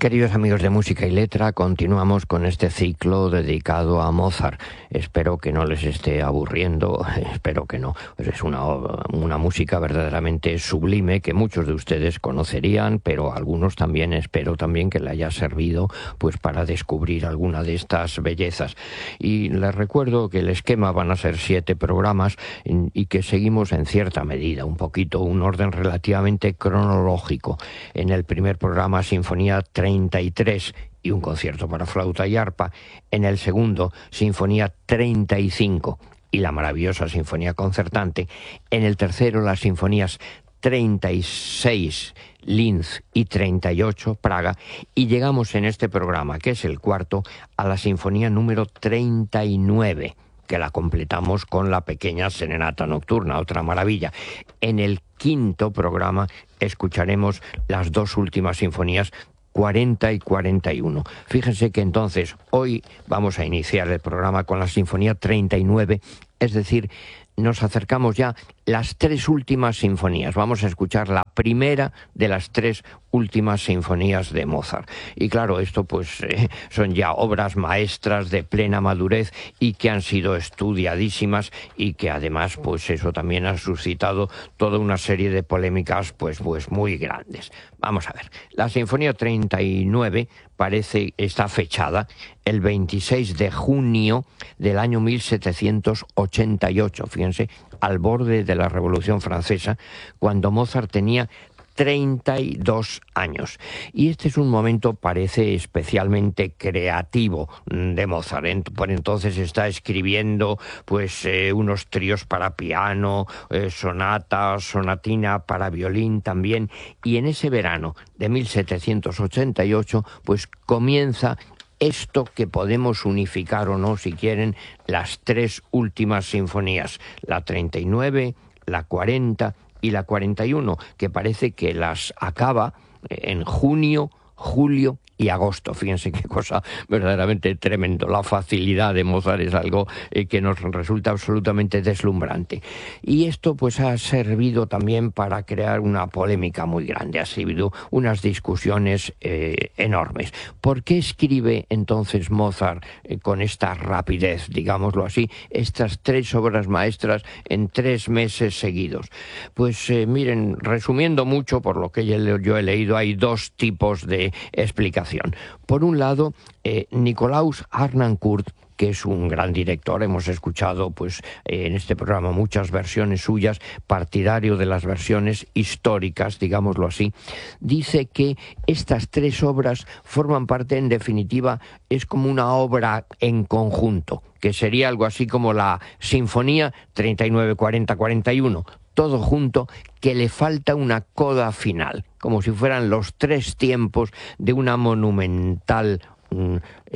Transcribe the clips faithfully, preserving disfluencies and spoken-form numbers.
Queridos amigos de Música y Letra, continuamos con este ciclo dedicado a Mozart. Espero que no les esté aburriendo, espero que no. Pues es una, una música verdaderamente sublime que muchos de ustedes conocerían, pero algunos también espero también que le haya servido pues para descubrir alguna de estas bellezas. Y les recuerdo que el esquema van a ser siete programas y que seguimos en cierta medida, un poquito, un orden relativamente cronológico. En el primer programa, Sinfonía treinta y tres y un concierto para flauta y arpa. En el segundo, Sinfonía treinta y cinco y la maravillosa Sinfonía concertante. En el tercero, las Sinfonías treinta y seis, Linz, y treinta y ocho, Praga. Y llegamos en este programa, que es el cuarto, a la Sinfonía número treinta y nueve, que la completamos con la pequeña Serenata Nocturna, otra maravilla. En el quinto programa escucharemos las dos últimas sinfonías, cuarenta y cuarenta y uno. Fíjense que entonces hoy vamos a iniciar el programa con la Sinfonía treinta y nueve, es decir, nos acercamos ya las tres últimas sinfonías. Vamos a escuchar la primera de las tres últimas sinfonías de Mozart. Y claro, esto pues eh, son ya obras maestras de plena madurez y que han sido estudiadísimas y que además pues eso también ha suscitado toda una serie de polémicas pues, pues muy grandes. Vamos a ver, la Sinfonía treinta y nueve parece, está fechada el veintiséis de junio del año mil setecientos ochenta y ocho, fíjense, al borde de la Revolución Francesa, cuando Mozart tenía treinta y dos años. Y este es un momento, parece, especialmente creativo de Mozart. Por entonces está escribiendo pues eh, unos tríos para piano, eh, sonatas, sonatina para violín también. Y en ese verano de mil setecientos ochenta y ocho, pues comienza esto que podemos unificar o no, si quieren, las tres últimas sinfonías, la treinta y nueve, la cuarenta y la cuarenta y uno, que parece que las acaba en junio, julio y agosto. Fíjense qué cosa verdaderamente tremendo. La facilidad de Mozart es algo eh, que nos resulta absolutamente deslumbrante. Y esto pues ha servido también para crear una polémica muy grande, ha servido unas discusiones eh, enormes. ¿Por qué escribe entonces Mozart eh, con esta rapidez, digámoslo así, estas tres obras maestras en tres meses seguidos? Pues eh, miren, resumiendo mucho por lo que yo he leído, hay dos tipos de explicación. Por un lado, eh, Nikolaus Harnoncourt, que es un gran director, hemos escuchado pues eh, en este programa muchas versiones suyas, partidario de las versiones históricas, digámoslo así, dice que estas tres obras forman parte, en definitiva, es como una obra en conjunto, que sería algo así como la Sinfonía treinta y nueve, cuarenta, cuarenta y uno, todo junto, que le falta una coda final, como si fueran los tres tiempos de una monumental, mm,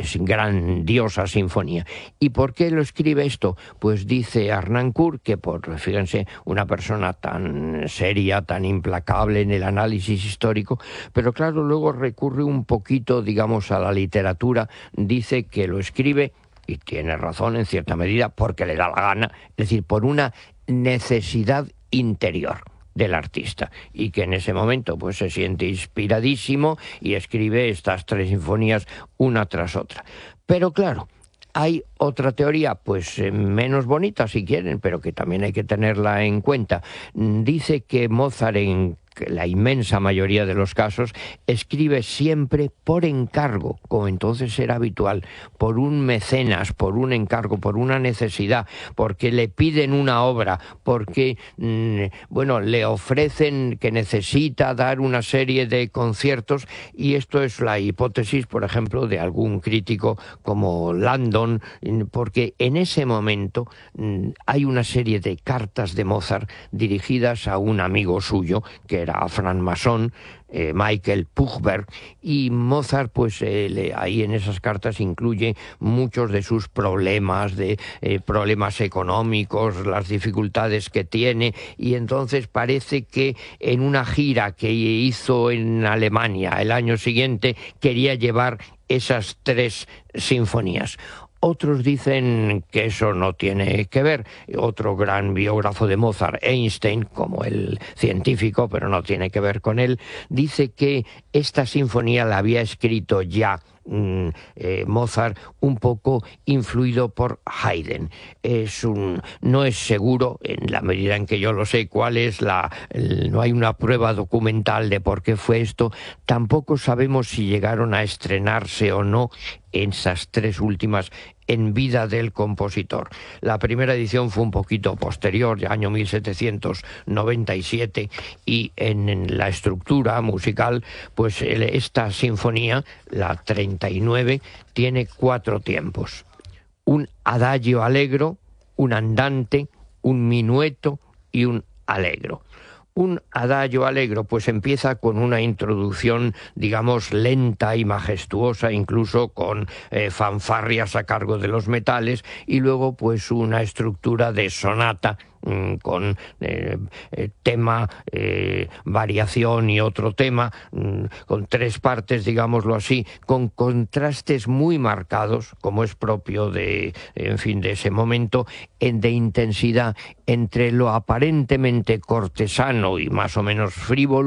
grandiosa sinfonía. ¿Y por qué lo escribe esto? Pues dice Harnoncourt que, por, fíjense, una persona tan seria, tan implacable en el análisis histórico, pero claro, luego recurre un poquito, digamos, a la literatura, dice que lo escribe, y tiene razón en cierta medida, porque le da la gana, es decir, por una necesidad interior del artista, y que en ese momento pues se siente inspiradísimo y escribe estas tres sinfonías una tras otra. Pero claro, hay otra teoría, pues eh, menos bonita si quieren, pero que también hay que tenerla en cuenta. Dice que Mozart, en la inmensa mayoría de los casos, escribe siempre por encargo, como entonces era habitual, por un mecenas, por un encargo, por una necesidad, porque le piden una obra, porque mmm, bueno, le ofrecen que necesita dar una serie de conciertos, y esto es la hipótesis, por ejemplo, de algún crítico como Landon, porque en ese momento mmm, hay una serie de cartas de Mozart dirigidas a un amigo suyo, que era francmasón, eh, Michael Puchberg, y Mozart pues eh, le, ahí en esas cartas incluye muchos de sus problemas, de eh, problemas económicos, las dificultades que tiene, y entonces parece que en una gira que hizo en Alemania el año siguiente quería llevar esas tres sinfonías. Otros dicen que eso no tiene que ver. Otro gran biógrafo de Mozart, Einstein, como el científico, pero no tiene que ver con él, dice que esta sinfonía la había escrito ya mm, eh, Mozart un poco influido por Haydn. Es un, no es seguro, en la medida en que yo lo sé, cuál es la... El, no hay una prueba documental de por qué fue esto. Tampoco sabemos si llegaron a estrenarse o no en esas tres últimas en vida del compositor. La primera edición fue un poquito posterior, año mil setecientos noventa y siete, y en, en la estructura musical, pues el, esta sinfonía, la treinta y nueve, tiene cuatro tiempos. Un adagio allegro, un andante, un minueto y un allegro. Un adagio allegro pues empieza con una introducción, digamos, lenta y majestuosa, incluso con eh, fanfarrias a cargo de los metales, y luego pues una estructura de sonata con eh, eh, tema, eh, variación y otro tema, mm, con tres partes, digámoslo así, con contrastes muy marcados, como es propio de, en fin, de ese momento, en, de intensidad entre lo aparentemente cortesano y más o menos frívolo